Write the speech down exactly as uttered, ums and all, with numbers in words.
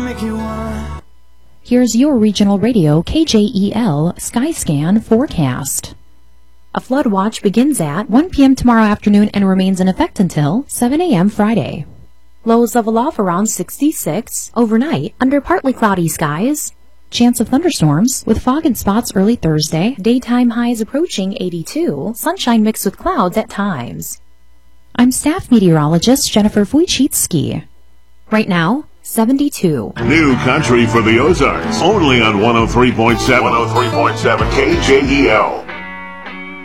make you wanna. Here's your regional radio K J E L Skyscan forecast. A flood watch begins at one p m tomorrow afternoon and remains in effect until seven a m Friday. Lows level off around sixty-six. Overnight, under partly cloudy skies. Chance of thunderstorms with fog in spots early Thursday. Daytime highs approaching eighty-two. Sunshine mixed with clouds at times. I'm staff meteorologist Jennifer Wojcicki. Right now, seventy-two. New country for the Ozarks. Only on one oh three point seven. one oh three point seven K J E L.